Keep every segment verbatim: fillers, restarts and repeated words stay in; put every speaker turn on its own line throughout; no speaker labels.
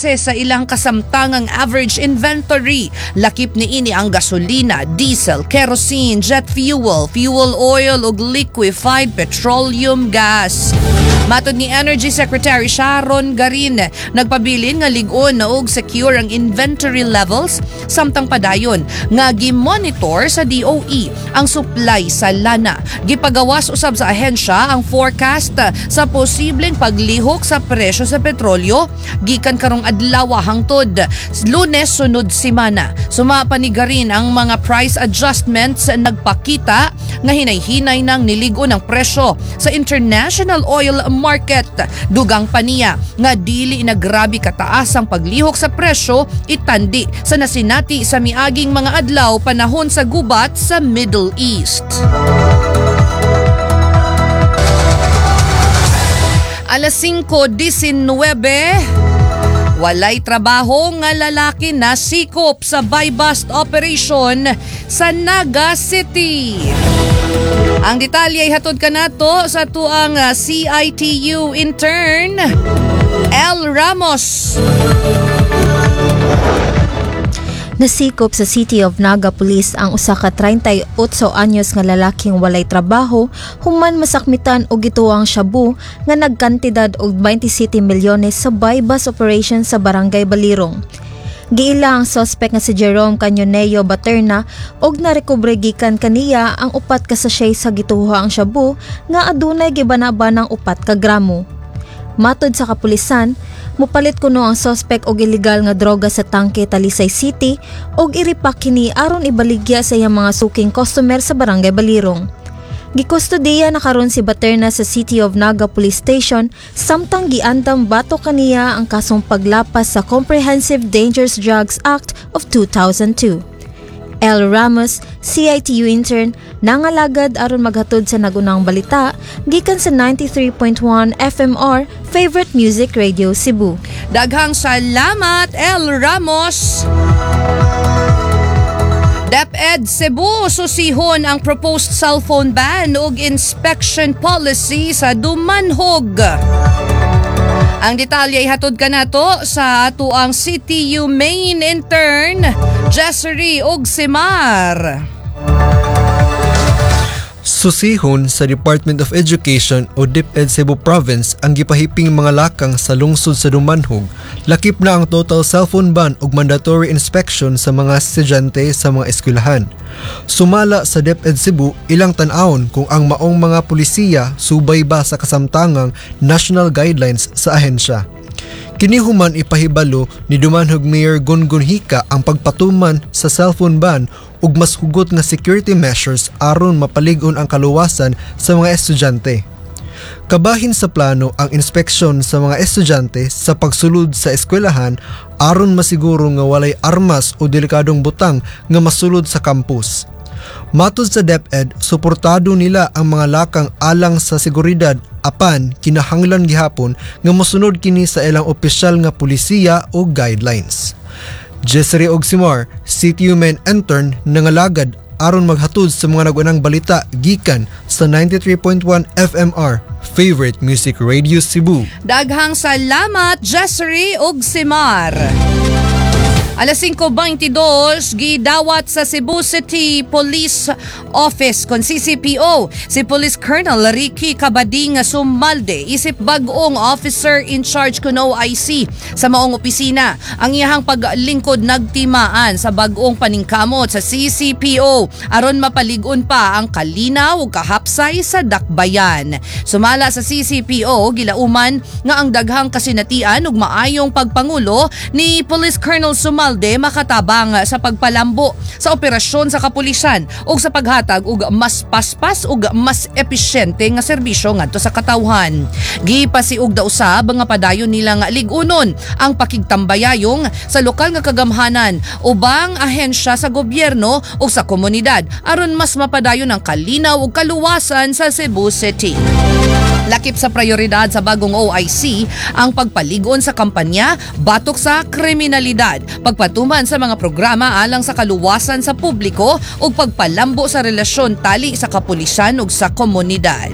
base sa ilang kasamtangang average inventory. Lakip ni ini ang gasolina, diesel, kerosene, jet fuel, fuel oil ug liquefied petroleum gas. Matod ni Energy Secretary Sharon Garin, nagpabilin nga lig-on na og secure ang inventory levels samtang padayon nga gi-monitor sa D O E ang supply sa lana. Gipagawas usab sa ahensya ang forecast sa posibleng paglihok sa presyo sa petrolyo gikan karong adlaw hangtod Lunes sunod semana. Sumapa ni Garin ang mga price adjustments nagpakita nga hinay-hinay nang niligo ng presyo sa international oil market. Dugang pa niya nga dili na grabe kataas ang paglihok sa presyo itandi sa nasinati sa miaging mga adlaw panahon sa gubat sa Middle East. Alas singko disenwebe, walay trabaho nga lalaki na sikop sa buy-bust operation sa Naga City. Ang detalye ay hatod kanato sa tuang C I T U intern El Ramos.
Nasikop sa City of Naga Police ang usa ka thirty-eight anyos nga lalaking walay trabaho human masakmitan og gituang shabu nga nagkantidad og twenty-seven milyones sa buy-bust operation sa Barangay Balirong. Giila ang suspect nga si Jerome Canyoneo Baterna og narekobre gikan kaniya ang upat ka sachet sa gituha ang shabu nga adunay gibanaba ng upat ka gramo. Matod sa kapulisan, mupalit kuno ang suspect og illegal nga droga sa tangke Talisay City og iripak kini aron ibaligya sa iyang mga suking customer sa Barangay Balirong. Gikustodiya na karon si Baterna sa City of Naga Police Station samtang giandam bato kaniya ang kasong paglapas sa Comprehensive Dangerous Drugs Act of two thousand two. El Ramos, C I T U intern, nangalagad aron maghatod sa nagunang balita gikan sa ninety-three point one F M R Favorite Music Radio Cebu.
Daghang salamat El Ramos. DepEd Cebu susihon ang proposed cellphone ban ug inspection policy sa Dumanhog. Ang detalye ay hatod kanato sa atuang C T U main intern Jessery Ogsimar.
Susihon sa Department of Education o DepEd Cebu Province ang gipahiping mga lakang sa lungsod sa Dumanhog. Lakip na ang total cellphone ban ug mandatory inspection sa mga estudyante sa mga eskwelahan. Sumala sa DepEd Cebu, ilang tan-awon kung ang maong mga pulisiya subay ba sa kasamtangang national guidelines sa ahensya. Kinihuman ipahibalo ni Dumanhog Mayor Gungun Hika ang pagpatuman sa cellphone ban ug mas hugot nga security measures aron mapalig-on ang kaluwasan sa mga estudyante. Kabahin sa plano ang inspeksyon sa mga estudyante sa pagsulod sa eskwelahan aron masiguro nga walay armas o delikadong butang nga masulod sa campus. Matod sa DepEd, suportado nila ang mga lakang alang sa seguridad apan kinahanglan gihapon nga mosunod kini sa ilang opisyal nga pulisiya o guidelines. Jessery Ogsimar, C T U main intern, nangalagad aron maghatod sa mga nagunang balita gikan sa ninety-three point one F M R Favorite Music Radio Cebu.
Daghang salamat Jessery Ogsimar. Alas singko twenty-two, gidawat sa Cebu City Police Office kon C C P O si Police Colonel Ricky Cabading Sumalde isip bag-ong officer in charge kun O I C sa maong opisina. Ang iyahang paglingkod nagtimaan sa bag-ong paningkamot sa C C P O aron mapalig-on pa ang kalinaw ug kahapsay sa dakbayan. Sumala sa C C P O gilauman nga ang daghang kasinatian ug maayong pagpangulo ni Police Colonel Sumalde makatabang sa pagpalambo sa operasyon sa kapulisan ug sa paghatag og mas paspas ug mas episyente nga serbisyo ngadto sa katawhan. Gipasiug daw usab nga padayon nila nga lig-unon ang pakigtambayayong sa lokal nga kagamhanan ubang ahensya sa gobyerno ug sa komunidad aron mas mapadayon ang kalinaw ug kaluwasan sa Cebu City. Lakip sa prioridad sa bagong O I C ang pagpalig-on sa kampanya batok sa kriminalidad, pagpatuman sa mga programa alang sa kaluwasan sa publiko ug pagpalambo sa relasyon tali sa kapulisan ug sa komunidad.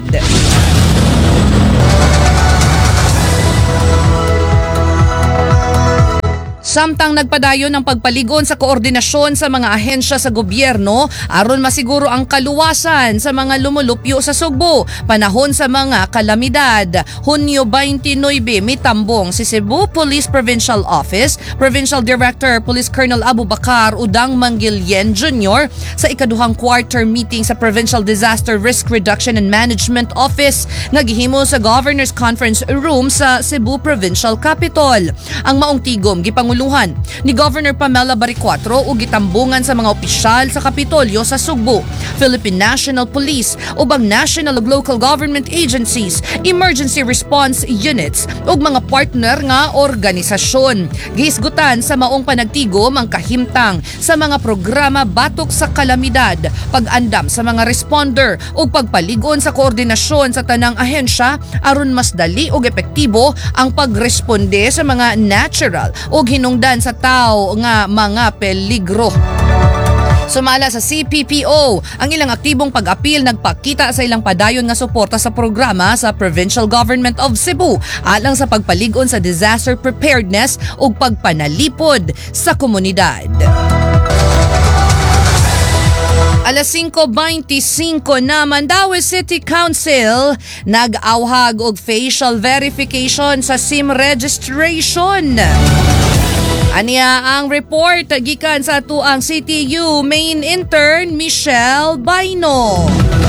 Samtang nagpadayon ng pagpaligon sa koordinasyon sa mga ahensya sa gobyerno aron masiguro ang kaluwasan sa mga lumulupyo sa Sugbo panahon sa mga kalamidad. Hunyo twenty-nine mitambong si Cebu Police Provincial Office Provincial Director Police Colonel Abu Bakar Udang Mangilyen Junior sa ikaduhang quarter meeting sa Provincial Disaster Risk Reduction and Management Office nga gihimo sa Governor's Conference Room sa Cebu Provincial Capital. Ang maong tigom gipanguluhan ni Governor Pamela Baricuatro ug gitambungan sa mga opisyal sa Kapitolyo sa Sugbo, Philippine National Police ubang national ug local government agencies, emergency response units ug mga partner nga organisasyon. Giisgutan sa maong panagtigom ang kahimtang sa mga programa batok sa kalamidad, pag-andam sa mga responder ug pagpaligon sa koordinasyon sa tanang ahensya aron mas dali ug epektibo ang pagresponde sa mga natural ug hinungdan sa tao nga mga peligro. Sumala sa C P P O, ang ilang aktibong pag-apil nagpakita sa ilang padayon nga suporta sa programa sa Provincial Government of Cebu alang sa pagpaligon sa disaster preparedness ug pagpanalipod sa komunidad. Alas five twenty-five na Mandaue City Council nag-awhag og facial verification sa SIM registration. Aniya ang report gikan sa atuang C T U main intern Michelle Baino.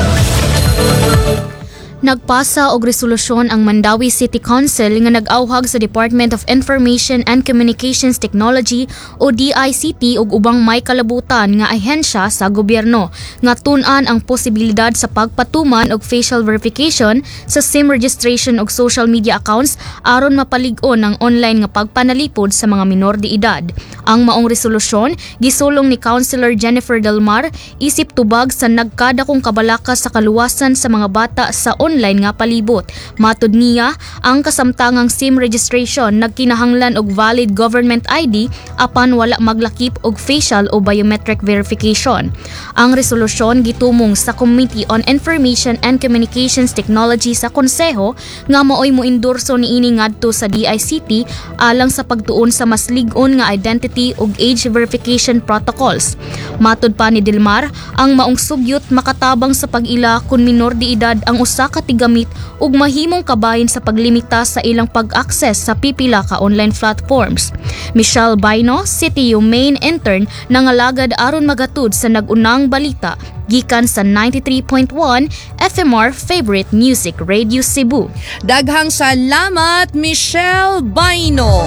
Nagpasa og resolusyon ang Mandaue City Council nga nag-awhag sa Department of Information and Communications Technology o D I C T ug ubang may kalabutan nga ahensya sa gobyerno nga tun-an ang posibilidad sa pagpatuman og facial verification sa SIM registration ug social media accounts aron mapalig-on ang online nga pagpanalipod sa mga minor de edad. Ang maong resolusyon gisulong ni Councilor Jennifer Delmar isip tubag sa nagkadakong kabalakas sa kaluwasan sa mga bata sa online online nga palibot. Matud niya, ang kasamtangang SIM registration nagkinahanglan og valid government I D apan wala maglakip og facial o biometric verification. Ang resolusyon gitumong sa Committee on Information and Communications Technology sa Konseho nga maoy moendorso niini ngadto sa D I C T alang sa pagtuon sa mas lig-on nga identity ug age verification protocols. Matud pa ni Delmar, ang maong sugyot makatabang sa pag-ila kun minor de edad ang usa ka tigamit ug mahimong kabahin sa paglimita sa ilang pag-access sa pipila ka online platforms. Michelle Baino, C T U main intern, nangalagad aron magatud sa nag-unang balita gikan sa ninety-three point one F M R Favorite Music Radio Cebu.
Daghang salamat Michelle Baino.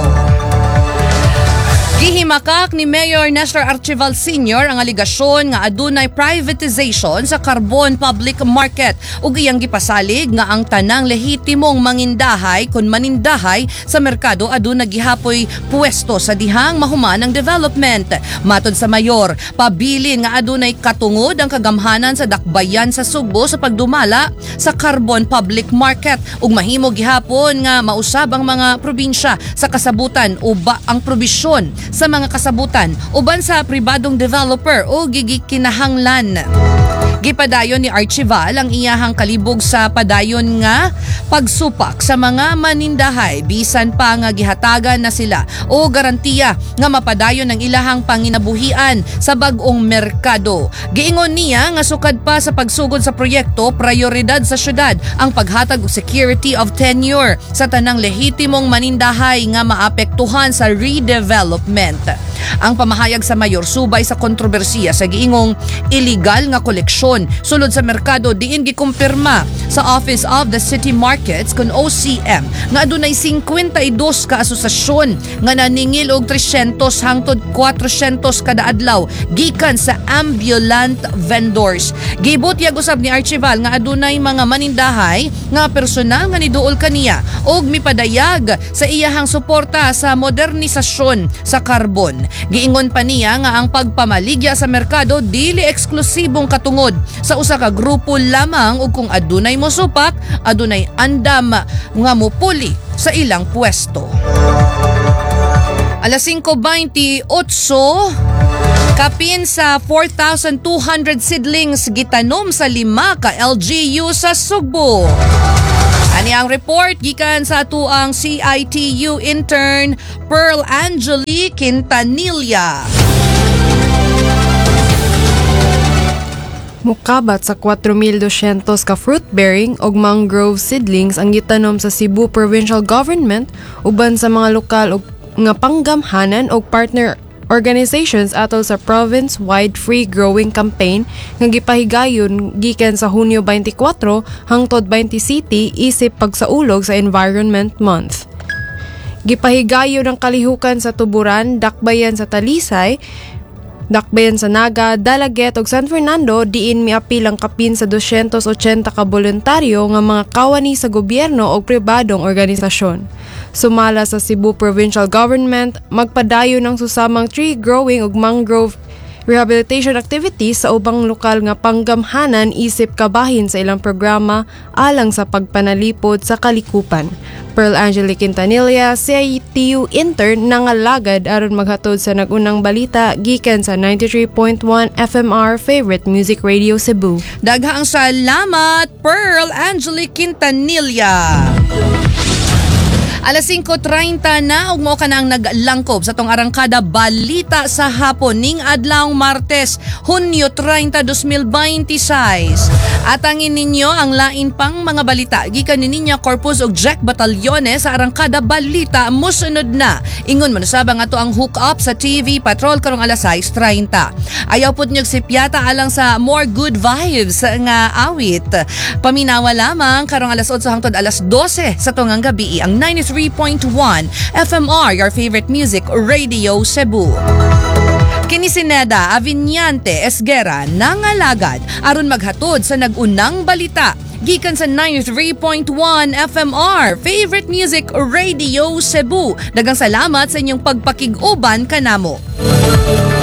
Gihimakak ni Mayor Nestor Archival Senior ang aligasyon nga adunay privatization sa carbon public market ug iyang gipasalig nga ang tanang lehitimong mangindahay kun manindahay sa merkado aduna gihapoy pwesto sa dihang mahuman ang development. Matod sa mayor, pabilin nga adunay katungod ang kagamhanan sa dakbayan sa Sugbo sa pagdumala sa carbon public market ug mahimo gihapon nga mausab ang mga probinsya sa kasabutan uba ang probisyon sa mga kasabutan uban sa pribadong developer o gigikinahanglan. Gipadayon ni Archival ang iyahang kalibog sa padayon nga pagsupak sa mga manindahay bisan pa nga gihatagan na sila o garantiya nga mapadayon ang ilahang panginabuhian sa bag-ong merkado. Giingon niya nga sukad pa sa pagsugod sa proyekto, prioridad sa syudad ang paghatag og security of tenure sa tanang lehitimong manindahay nga maapektuhan sa redevelopment. Ang pamahayag sa mayor subay sa kontrobersiya sa giingong illegal nga koleksyon sulod sa merkado diin gikumpirma sa Office of the City Markets kun O C M nga adunay fifty-two ka asosasyon nga naningil og three hundred hangtod four hundred kada adlaw gikan sa ambulant vendors. Gibutyag usab ni Archival nga adunay mga manindahay nga personal nga niduol kaniya og mipadayag sa iyahang suporta sa modernisasyon sa karbon. Giingon pa niya nga ang pagpamaligya sa merkado dili eksklusibong katungod sa usa ka grupo lamang ug kung adunay mosupak, adunay andam nga mupuli sa ilang pwesto. Alas five twenty-eight, kapin sa four thousand two hundred seedlings gitanom sa lima ka L G U sa Sugbo. Ani ang report gikan sa atuang C I T U intern Pearl Angeli Quintanilla.
Mukabat sa four thousand two hundred ka fruit-bearing og mangrove seedlings ang gitanom sa Cebu Provincial Government uban sa mga lokal og nga panggamhanan og partner organizations atol sa province-wide free growing campaign nga gipahigayon gikan sa Hunyo twenty-four hangtod twenty City isip pagsaulog sa Environment Month. Gipahigayon ang kalihukan sa Tuburan, Dakbayan sa Talisay, Dakbayan sa Naga, Dalaget ug San Fernando diin miapil ang kapin sa two hundred eighty ka voluntaryo nga mga kawani sa gobyerno o pribadong organisasyon. Sumala sa Cebu Provincial Government, magpadayon ng susamang tree growing ug mangrove rehabilitation activities sa ubang lokal nga panggamhanan isip kabahin sa ilang programa alang sa pagpanalipod sa kalikupan. Pearl Angeli Quintanilla, C I T U intern nangalagad aron maghatod sa nagunang balita gikan sa ninety-three point one F M R Favorite Music Radio Cebu.
Daghang salamat Pearl Angeli Quintanilla. Alas five thirty na ug mao ka na ang naglangkob sa tong arangkada balita sa hapon ning adlawng Martes, Hunyo thirty, twenty twenty-six. Atangin ninyo ang lain pang mga balita gikan ni Niña Corpus ug Jack Batallones sa arangkada balita mosunod na. Ingon man usab nga to ang hook up sa T V Patrol karong alas six thirty. Ayaw pud nyog sipyata alang sa more good vibes nga awit. Paminawa lamang karong alas eight hangtod alas twelve sa tungang gabi ang ninety-three point one F M R, your favorite music radio Cebu. Kini si Neda Aviñante Esguera nangalagad aron maghatod sa nagunang balita gikan sa ninety-three point one F M R, favorite music radio Cebu. Daghang salamat sa inyong pagpakig-uban kanamo.